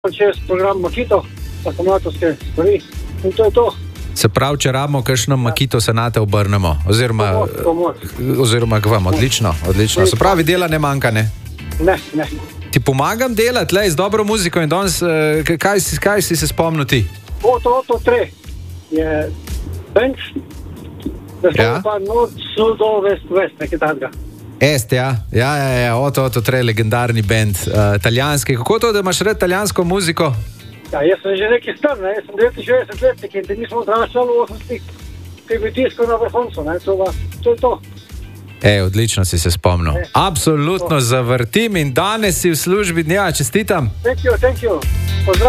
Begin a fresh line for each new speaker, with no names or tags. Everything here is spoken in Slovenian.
čez program Makito, akumulatorske stvari in to je to.
Se pravi, če rabimo kakšno Makito, se nate obrnemo, oziroma k vam, odlično. Se pravi, dela ne manjka, ne?
Ne.
Ti pomagam delati, z dobro muziko in danes, kaj si se spomnil ti?
Oto 3 je band, da se pa Nord, Sudo, West, nekaj takega.
Ja, Oto 3, legendarni band, italijanski. Kako to, da imaš rad italijansko muziko?
Ja, jaz sem že nekaj star, jaz sem 69 letnik in mi smo odraščali v 80-ih, ki bi tiskal na vrhuncu, to je to.
Odlično si se spomnil. Absolutno zavrtim in danes si v službi dneva, čestitam.
Thank you. Pozdrav.